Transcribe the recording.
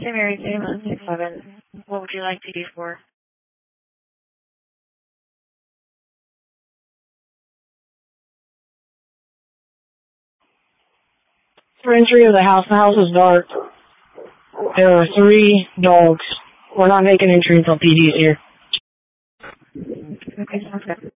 St. Mary's, 8167. What would you like to do for? For entry of the house is dark. There are 3 dogs. We're not making entry until PD's here. Okay, sounds good.